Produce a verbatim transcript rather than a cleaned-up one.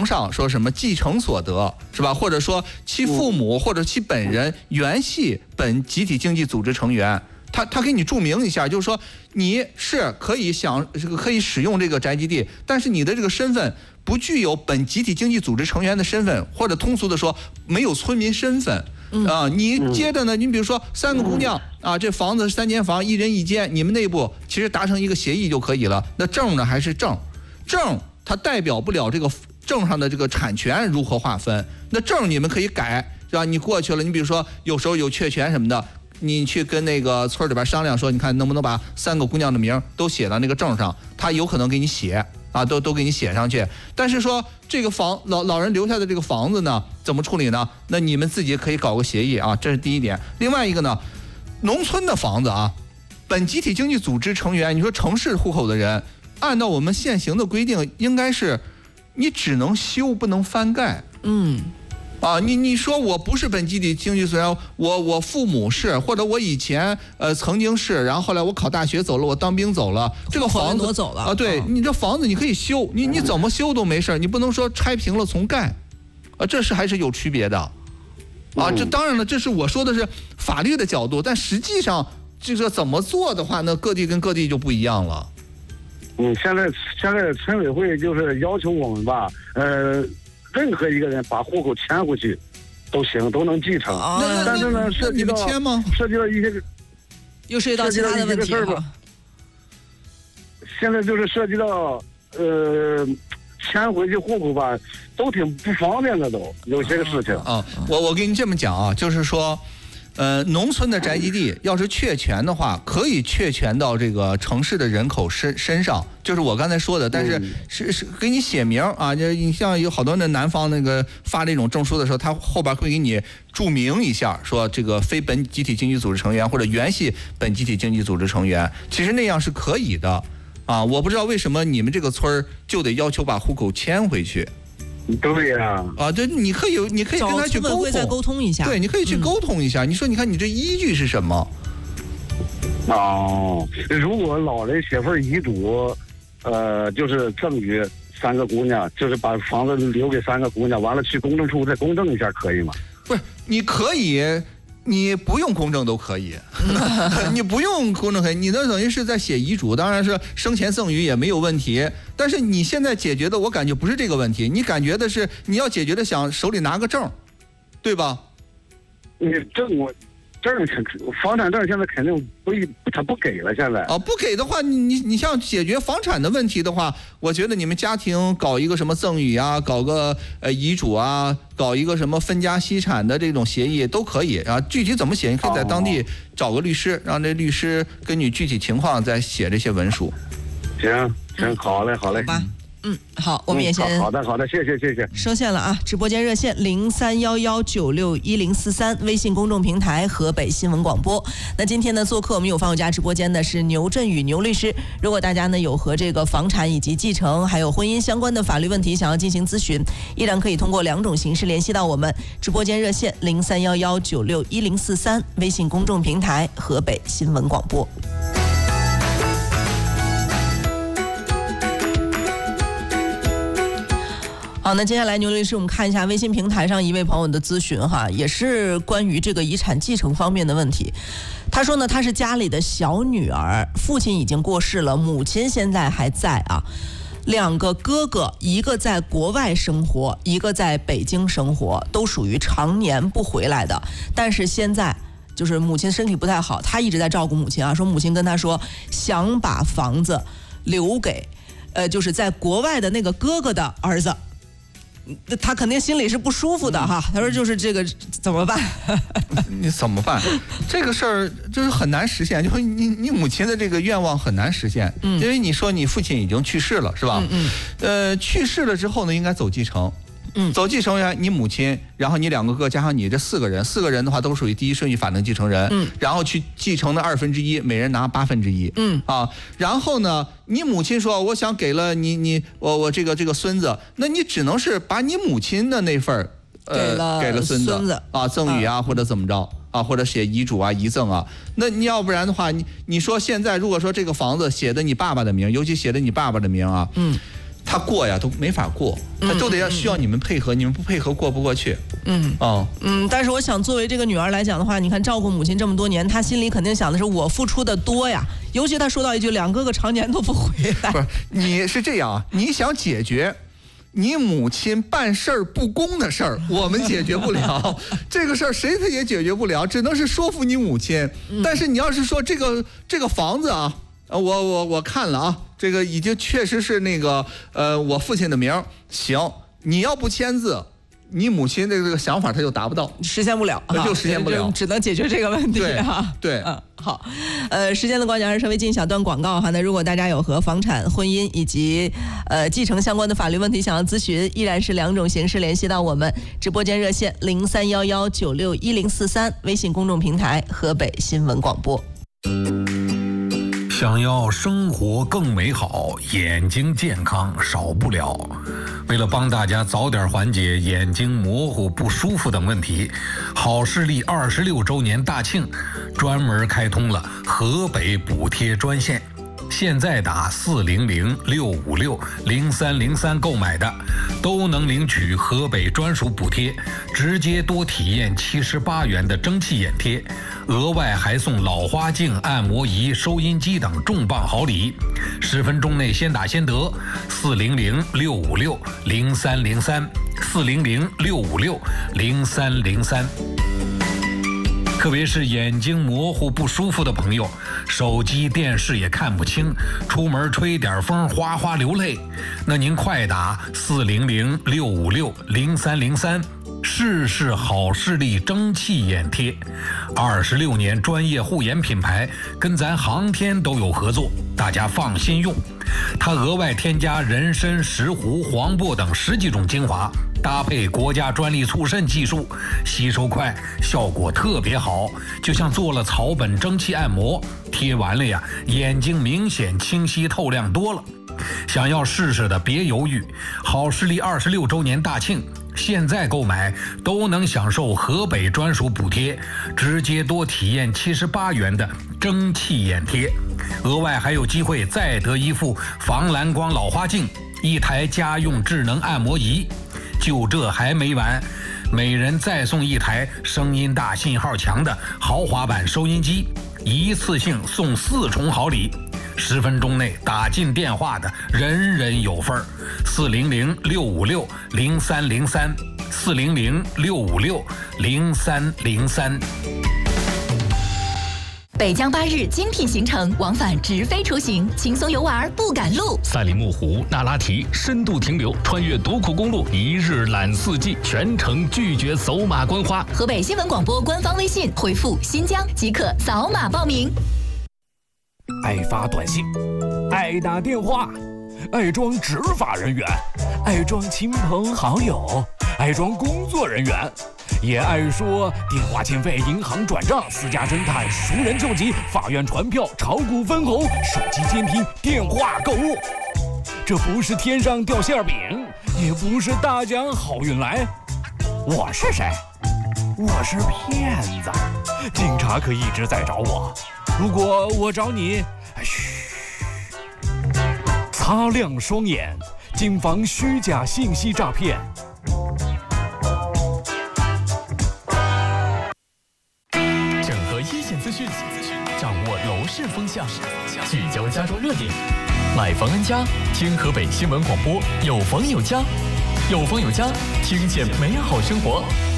上说什么继承所得是吧？或者说其父母或者其本人原系本集体经济组织成员，他他给你注明一下，就是说你是可以享这个可以使用这个宅基地，但是你的这个身份不具有本集体经济组织成员的身份，或者通俗的说没有村民身份。啊，你接着呢？你比如说三个姑娘啊，这房子是三间房，一人一间，你们内部其实达成一个协议就可以了。那证呢还是证，证它代表不了这个证上的这个产权如何划分。那证你们可以改，是吧？你过去了，你比如说有时候有确权什么的，你去跟那个村里边商量说，你看能不能把三个姑娘的名都写到那个证上，他有可能给你写。啊，都都给你写上去，但是说这个房老老人留下的这个房子呢，怎么处理呢？那你们自己可以搞个协议啊，这是第一点。另外一个呢，农村的房子啊，本集体经济组织成员，你说城市户口的人，按照我们现行的规定，应该是你只能修不能翻盖。嗯。啊，你你说我不是本集体经济组织，我我父母是，或者我以前呃曾经是，然后后来我考大学走了，我当兵走了，这个房子挪走了啊，对、嗯、你这房子你可以修，你你怎么修都没事，你不能说拆平了重盖，啊，这是还是有区别的，啊，这当然了，这是我说的是法律的角度，但实际上这个怎么做的话，那各地跟各地就不一样了。 嗯，现在现在村委会就是要求我们吧，呃。任何一个人把户口迁回去都行，都能继承。啊、但是呢，涉及到涉及到一些， 又涉及到其他的问题了。 现在就是涉及到呃迁回去户口吧，都挺不方便的，都有些个事情。 啊，我我跟你这么讲啊，就是说。呃，农村的宅基地要是确权的话，可以确权到这个城市的人口身身上，就是我刚才说的。但是是是给你写名啊，就你像有好多那南方那个发这种证书的时候，他后边会给你注明一下，说这个非本集体经济组织成员或者原系本集体经济组织成员，其实那样是可以的啊。我不知道为什么你们这个村就得要求把户口迁回去。 对呀、 啊，啊，对，你可以，你可以跟他去沟通， 再沟通一下。 对，你可以去沟通一下。嗯、你说，你看你这依据是什么？ 哦，如果老人写份遗嘱，呃，就是赠与三个姑娘，就是把房子留给三个姑娘，完了去公证处再公证一下，可以吗？ 不是，你可以。你不用公证都可以，你不用公证可以，你那等于是在写遗嘱，当然是生前赠与也没有问题。但是你现在解决的，我感觉不是这个问题，你感觉的是你要解决的想手里拿个证，对吧？ 你证我证房产证现在肯定不他不给了，现在啊不给的话，你你你像解决房产的问题的话，我觉得你们家庭搞一个什么赠与啊，搞个呃遗嘱啊，搞一个什么分家析产的这种协议都可以啊。具体怎么写，你可以在当地找个律师，让这律师根据具体情况再写这些文书。 行行，好嘞好嘞。 好吧。嗯，好，我们也先、 嗯、好的好的，谢谢谢谢。 收线了啊！直播间热线零三幺幺九六一零四三，微信公众平台河北新闻广播。那今天呢，做客我们有房有家直播间的是牛振宇牛律师。如果大家呢有和这个房产以及继承还有婚姻相关的法律问题想要进行咨询，依然可以通过两种形式联系到我们。直播间热线零三幺幺九六一零四三，微信公众平台河北新闻广播。好，那接下来牛律师，我们看一下微信平台上一位朋友的咨询哈，也是关于这个遗产继承方面的问题。他说呢，他是家里的小女儿，父亲已经过世了，母亲现在还在啊。两个哥哥，一个在国外生活，一个在北京生活，都属于常年不回来的。但是现在就是母亲身体不太好，他一直在照顾母亲啊。说母亲跟他说，想把房子留给，呃，就是在国外的那个哥哥的儿子。他肯定心里是不舒服的哈。他说就是这个怎么办？ 你怎么办？这个事儿就是很难实现，就是你你母亲的这个愿望很难实现，嗯，因为你说你父亲已经去世了，是吧？嗯嗯。呃，去世了之后呢，应该走继承。嗯，走继承人，你母亲，然后你两个哥加上你这四个人，四个人的话都属于第一顺序法定继承人。嗯，然后去继承的二分之一，每人拿八分之一。嗯啊，然后呢，你母亲说我想给了你你我我这个这个孙子，那你只能是把你母亲的那份呃给了给了孙子, 孙子啊赠与啊、嗯、或者怎么着啊，或者写遗嘱啊遗赠啊。那你要不然的话，你你说现在如果说这个房子写的你爸爸的名，尤其写的你爸爸的名啊，嗯。 他过呀都没法过，他都得要需要你们配合，你们不配合过不过去。 嗯哦嗯，但是我想作为这个女儿来讲的话，你看照顾母亲这么多年，她心里肯定想的是我付出的多呀。尤其她说到一句两哥哥常年都不回来， 不是你是这样啊？你想解决你母亲办事儿不公的事儿，我们解决不了这个事儿，谁也解决不了，只能是说服你母亲。但是你要是说这个这个房子啊。呃，我我我看了啊，这个已经确实是那个呃我父亲的名，行，你要不签字，你母亲的这个想法他就达不到， 实现不了， 就实现不了， 只能解决这个问题哈。 对， 嗯，好，呃，时间的关系还是稍微进一小段广告哈。那如果大家有和房产、婚姻以及呃继承相关的法律问题想要咨询，依然是两种形式联系到我们直播间热线零三幺幺九六一零四三，微信公众平台河北新闻广播。 想要生活更美好，眼睛健康少不了。为了帮大家早点缓解眼睛模糊不舒服等问题，好视力二十六周年大庆专门开通了河北补贴专线。现在打四零零六五六零三零三购买的，都能领取河北专属补贴，直接多体验七十八元的蒸汽眼贴，额外还送老花镜、按摩仪、收音机等重磅好礼。十分钟内先打先得，四零零六五六零三零三，四零零六五六零三零三。特别是眼睛模糊不舒服的朋友，手机电视也看不清，出门吹点风哗哗流泪，那您快打四零零六五六零三零三，试试好视力蒸汽眼贴。二十六年专业护眼品牌，跟咱航天都有合作，大家放心用。它额外添加人参、石斛、黄柏等十几种精华，搭配国家专利促渗技术，吸收快，效果特别好，就像做了草本蒸汽按摩，贴完了呀，眼睛明显清晰透亮多了。想要试试的别犹豫，好视力二十六周年大庆，现在购买都能享受河北专属补贴，直接多体验七十八元的蒸汽眼贴，额外还有机会再得一副防蓝光老花镜，一台家用智能按摩仪。就这还没完，每人再送一台声音大、信号强的豪华版收音机，一次性送四重好礼。十分钟内打进电话的人人有份儿。四零零六五六零三零三，四零零六五六零三零三。 北疆八日精品行程，往返直飞出行，轻松游玩不赶路。 赛里木湖、那拉提深度停留，穿越独库公路，一日览四季，全程拒绝走马观花。 河北新闻广播官方微信回复新疆即可扫码报名。 爱发短信，爱打电话，爱装执法人员，爱装亲朋好友，爱装工作人员，也爱说电话欠费、银行转账、私家侦探、熟人救急、法院传票、炒股分红、手机监听、电话购物。这不是天上掉馅饼，也不是大奖好运来。我是谁？我是骗子。警察可一直在找我，如果我找你，嘘，擦亮双眼，谨防虚假信息诈骗。 整合一线资讯，掌握楼市风向，聚焦家中热点，买房安家，听河北新闻广播，有房有家，有房有家，听见美好生活。